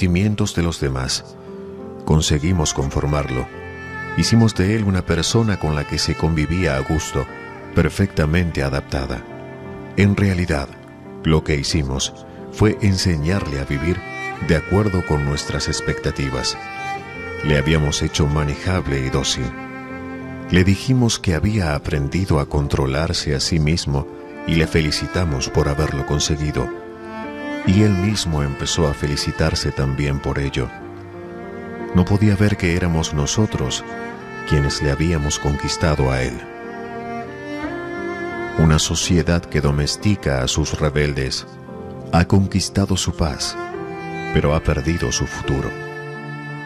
sentimientos de los demás. Conseguimos conformarlo. Hicimos de él una persona con la que se convivía a gusto, perfectamente adaptada. En realidad, lo que hicimos fue enseñarle a vivir de acuerdo con nuestras expectativas. Le habíamos hecho manejable y dócil. Le dijimos que había aprendido a controlarse a sí mismo y le felicitamos por haberlo conseguido. Y él mismo empezó a felicitarse también por ello. No podía ver que éramos nosotros quienes le habíamos conquistado a él. Una sociedad que domestica a sus rebeldes ha conquistado su paz, pero ha perdido su futuro.